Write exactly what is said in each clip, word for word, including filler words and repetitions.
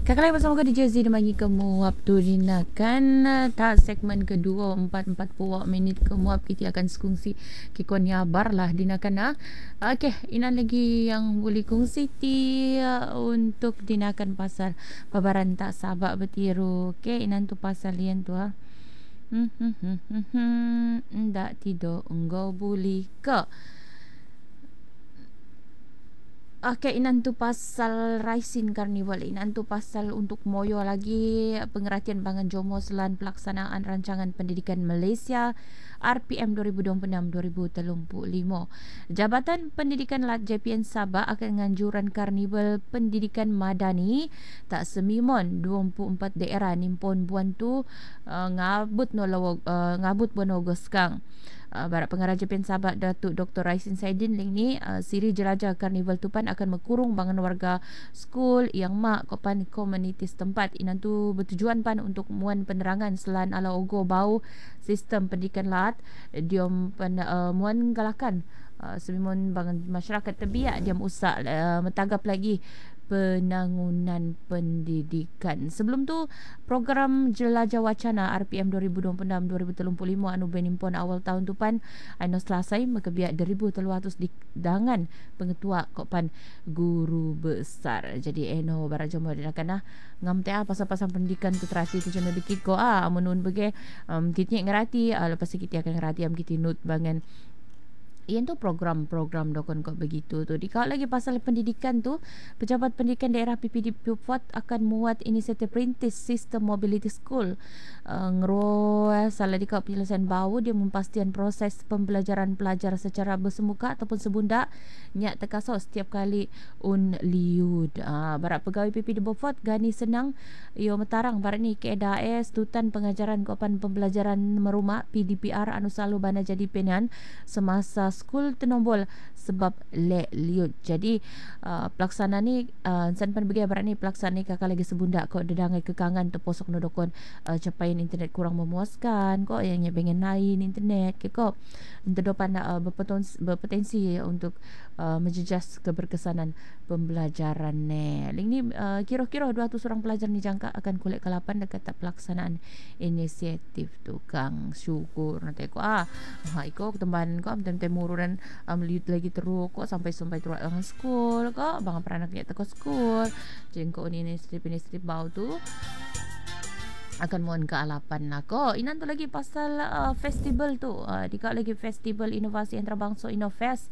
Kakak lain bersama kau di Jazzy dia bagi kamu waktu dinakan tak segmen kedua empat empat puluh minit kemuap kita akan sekongsi kikon nyabar lah dinakan ah. Okey, ina lagi yang boleh kongsi ti uh, untuk dinakan pasal pabaran tak sabak bertiru. Okey, ina tu pasal lian tu ah. Hmm hmm hmm hmm. hmm. Ndak tidur engkau boleh ke? Okay, inan tu pasal Raisin Carnival. Inan tu pasal untuk moyo lagi pengertian bangan jomo selan pelaksanaan rancangan pendidikan Malaysia R P M dua ribu dua puluh enam dua ribu tiga puluh lima. Jabatan Pendidikan Lat J P N Sabah akan menganjurkan Karnival Pendidikan Madani tak semimon dua puluh empat daerah nimpon buan tu uh, ngabut no lawag, uh, ngabut buan Ogos kang. Uh, Barat Pengarah J P N Sabah Datuk Doktor Raisin Saidin Ling ni uh, siri jelajah Karnival Tupan akan mengkurung bangan warga skul yang mak kopan komuniti setempat. Inan tu bertujuan pan untuk muan penerangan selan ala ogo bau sistem pendidikan lat diom pan uh, muan galakan uh, semimun bangan masyarakat terbiak diam usak uh, metagap lagi penangunan pendidikan. Sebelum tu program Jelajah Wacana R P M dua ribu dua puluh enam dua ribu tiga puluh lima anu benimpon awal tahun tu pan anu selasai mekebiak dua ribu tiga ratus di dangan pengetua kopan guru besar. Jadi eno barat jomo dinakan ah ngam teh pasal-pasal pendidikan tu terasi tu jono dikit ko ah amun bege um, kitnya ngerati ah, lepas kita akan ngerati am kita nut bangan ian tu program-program dokon kok begitu tu. Dikau lagi pasal pendidikan tu, Pejabat Pendidikan Daerah P P D Puput akan muat inisiatif perintis sistem mobility school. Uh, ngero salah dikau penyelesaian bau dia mempastian proses pembelajaran pelajar secara bersemuka ataupun sebunda nyak tekaso setiap kali un liud. Uh, barat pegawai P P D Puput gani senang yo metarang barat ni keeda es tutan pengajaran kopan pembelajaran merumah P D P R anu selalu bana jadi penian semasa skul tenombol sebab le liut. Jadi uh, pelaksana ni uh, san pan bagi barat ni pelaksana ni kakak lagi sebunda kok dedangai kekangan terposok nodokon uh, capaian internet kurang memuaskan kok yang pengen naik internet ke kok untuk depan uh, berpotensi, berpotensi untuk uh, menjejas keberkesanan pembelajaran ni. Ling ni uh, kira-kira dua ratus orang pelajar ni jangka akan kulit ke lapan dekat pelaksanaan inisiatif tu kang syukur nanti ko ah ha iko teman ko am temu urunan um, liut lagi teruk kok sampai sampai teruk dengan skul kok bang peranak dia teko skul jengko ni ni strip-strip bau tu akan mohon ke alapan lah kok. Inan tu lagi pasal uh, festival tu uh, dikak lagi festival inovasi antarabangsa Innofest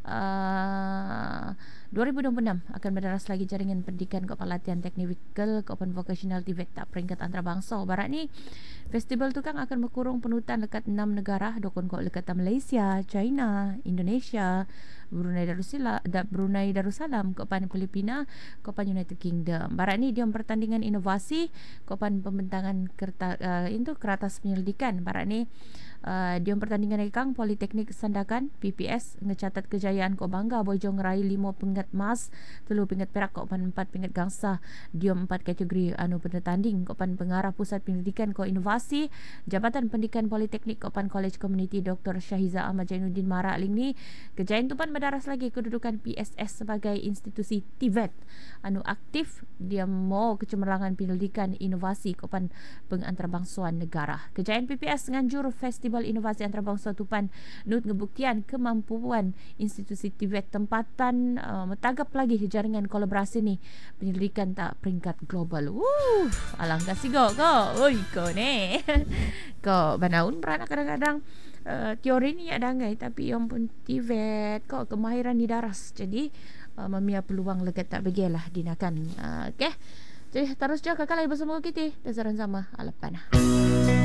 uh, dua ribu dua puluh enam akan berdaras lagi jaringan pendidikan ke pelatihan teknikal ke open vocational T V E T tak peringkat antarabangsa. Barat ni festival tu kan akan berkurung penutan dekat enam negara dokon kok dekat Malaysia, China, Indonesia, Brunei Darussalam, Brunei Darussalam, Kopan Filipina, Kopan United Kingdom. Barat ni dia pertandingan inovasi, Kopan pembentangan kertas uh, itu keratas penyelidikan. Barat ni uh, dia pertandingan ikang Politeknik Sandakan P P S ngecatat kejayaan ko bangga bojong raih lima pingat emas, telu pingat perak, Kopan empat pingat gangsa. Dia empat kategori anu penetanding Kopan pengarah Pusat Pendidikan ko Inovasi Jabatan Pendidikan Politeknik Kopan College Community Doktor Syahiza Ahmad Jainuddin Marak Ling ni kejayaan tu pan mendaras lagi kedudukan P S S sebagai institusi T V E T anu aktif dia mau kecemerlangan pendidikan inovasi kopan pengantarabangsuan negara. Kejayaan P P S nganjur Festival Inovasi Antarabangsa Tupan nut ngebuktian kemampuan institusi T V E T tempatan uh, metagap lagi jaringan kolaborasi ni pendidikan tak peringkat global. Wuh, alang kasih go go. Oi ko ne. Ko banaun beranak kadang-kadang Uh, teori ni ada ngai tapi yang pun T V E T kok kemahiran di daras jadi uh, memia peluang legat tak begilah dinakan uh, okey jadi terus je kakak lagi bersama kita dasaran sama alapan.